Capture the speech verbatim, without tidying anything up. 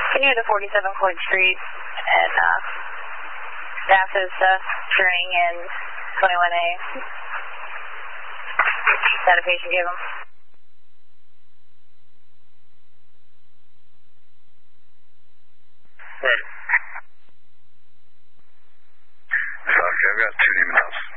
Continue to forty-seven Floyd Street, and uh, staff is uh, turning in twenty-one A. Is that a patient give him? Right. Okay, I've got two Neiman House.